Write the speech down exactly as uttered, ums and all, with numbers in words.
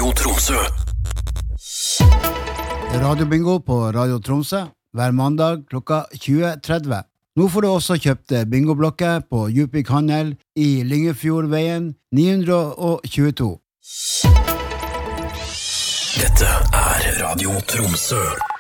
Radio Tromsø. Radiobingo på Radio Tromsø hver mandag klokka tjue tretti. Nå får du også kjøpt bingoblokker på Djupvik Handel i Lyngefjordveien ni hundre tjueto. Dette er Radio Tromsø.